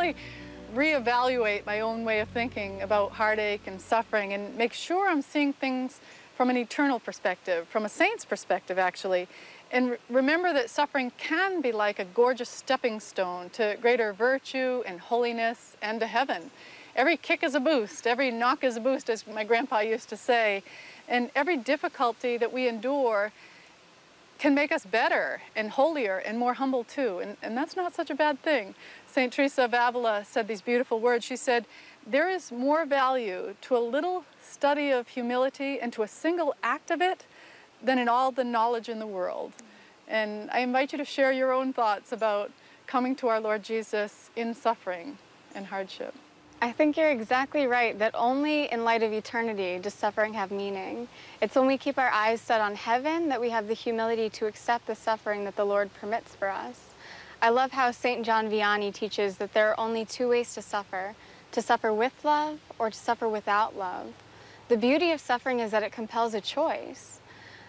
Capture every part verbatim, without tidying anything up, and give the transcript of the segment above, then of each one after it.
really reevaluate my own way of thinking about heartache and suffering and make sure I'm seeing things from an eternal perspective, from a saint's perspective, actually. And re remember that suffering can be like a gorgeous stepping stone to greater virtue and holiness and to heaven. Every kick is a boost, every knock is a boost, as my grandpa used to say. And every difficulty that we endure can make us better and holier and more humble too. And, and that's not such a bad thing. Saint Teresa of Avila said these beautiful words. She said, "There is more value to a little study of humility and to a single act of it than in all the knowledge in the world." And I invite you to share your own thoughts about coming to our Lord Jesus in suffering and hardship. I think you're exactly right that only in light of eternity does suffering have meaning. It's when we keep our eyes set on heaven that we have the humility to accept the suffering that the Lord permits for us. I love how Saint John Vianney teaches that there are only two ways to suffer, to suffer with love or to suffer without love. The beauty of suffering is that it compels a choice.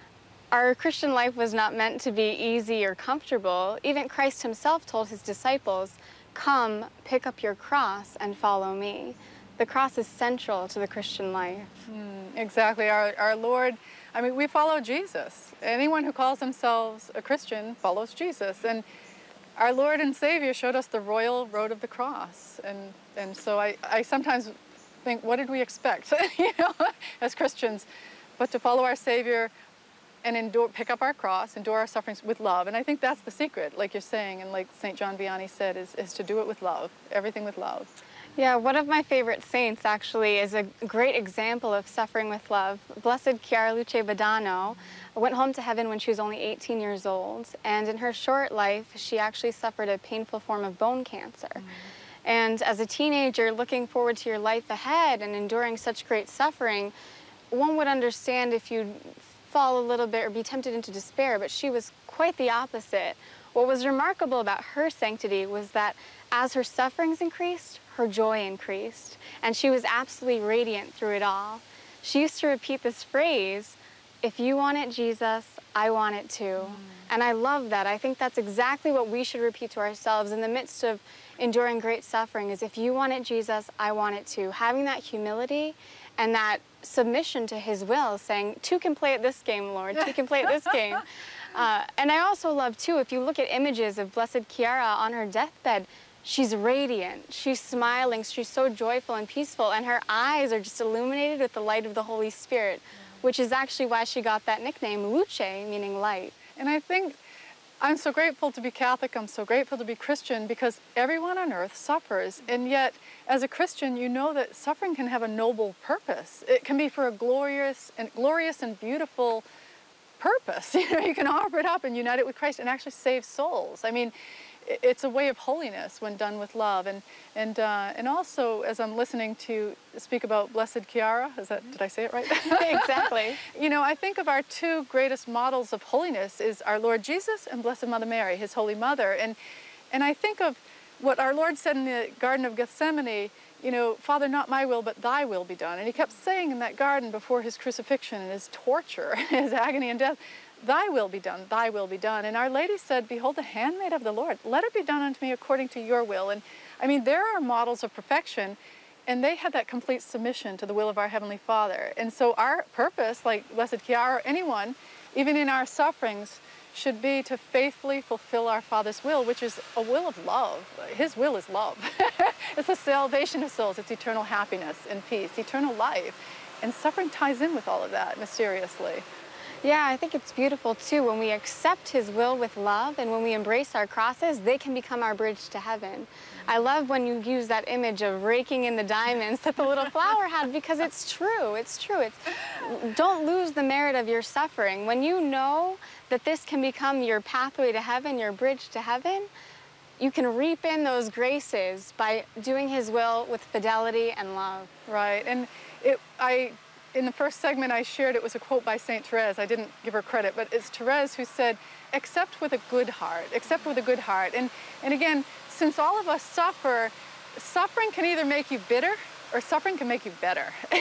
Our Christian life was not meant to be easy or comfortable. Even Christ himself told his disciples, "Come, pick up your cross and follow me." The cross is central to the Christian life. Mm, exactly. Our, our Lord, I mean, we follow Jesus. Anyone who calls themselves a Christian follows Jesus. And our Lord and Savior showed us the royal road of the cross. And, and so I, I sometimes think, what did we expect, you know, as Christians? But to follow our Savior and endure, pick up our cross, endure our sufferings with love. And I think that's the secret, like you're saying, and like Saint John Vianney said, is, is to do it with love, everything with love. Yeah, one of my favorite saints actually is a great example of suffering with love. Blessed Chiara Luce Badano went home to heaven when she was only eighteen years old, and in her short life, she actually suffered a painful form of bone cancer. Mm. And as a teenager, looking forward to your life ahead and enduring such great suffering, one would understand if you fall a little bit or be tempted into despair, but she was quite the opposite. What was remarkable about her sanctity was that as her sufferings increased, her joy increased, and she was absolutely radiant through it all. She used to repeat this phrase, "If you want it, Jesus, I want it too." Mm. And I love that. I think that's exactly what we should repeat to ourselves in the midst of enduring great suffering, is if you want it, Jesus, I want it too. Having that humility and that submission to his will, saying, two can play at this game, Lord, two can play at this game. Uh, and I also love, too, if you look at images of Blessed Chiara on her deathbed, she's radiant, she's smiling, she's so joyful and peaceful, and her eyes are just illuminated with the light of the Holy Spirit, which is actually why she got that nickname, Luce, meaning light. And I think I'm so grateful to be Catholic, I'm so grateful to be Christian, because everyone on earth suffers, and yet as a Christian you know that suffering can have a noble purpose. It can be for a glorious and glorious and beautiful purpose. You know, you can offer it up and unite it with Christ and actually save souls. I mean, it's a way of holiness when done with love. And and uh, and also, as I'm listening to speak about Blessed Chiara, is that, did I say it right? Exactly. You know, I think of our two greatest models of holiness is our Lord Jesus and Blessed Mother Mary, his Holy Mother. And and I think of what our Lord said in the Garden of Gethsemane, you know, "Father, not my will, but thy will be done." And he kept saying in that garden before his crucifixion and his torture, his agony and death, "Thy will be done, thy will be done." And Our Lady said, "Behold the handmaid of the Lord, let it be done unto me according to your will." And I mean, there are models of perfection, and they had that complete submission to the will of our Heavenly Father. And so our purpose, like Blessed Chiara or anyone, even in our sufferings, should be to faithfully fulfill our Father's will, which is a will of love. His will is love. It's the salvation of souls, it's eternal happiness and peace, eternal life. And suffering ties in with all of that mysteriously. Yeah, I think it's beautiful too when we accept his will with love and when we embrace our crosses, they can become our bridge to heaven. I love when you use that image of raking in the diamonds that the little flower had, because it's true, it's true. It's, don't lose the merit of your suffering. When you know that this can become your pathway to heaven, your bridge to heaven, you can reap in those graces by doing his will with fidelity and love. Right, and it, I, in the first segment I shared, it was a quote by Saint Therese. I didn't give her credit, but it's Therese who said, "Accept with a good heart, accept with a good heart." And, and again, since all of us suffer, suffering can either make you bitter or suffering can make you better.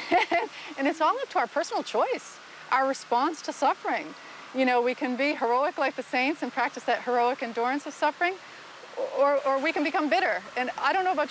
And it's all up to our personal choice, our response to suffering. You know, we can be heroic like the saints and practice that heroic endurance of suffering, or, or we can become bitter. And I don't know about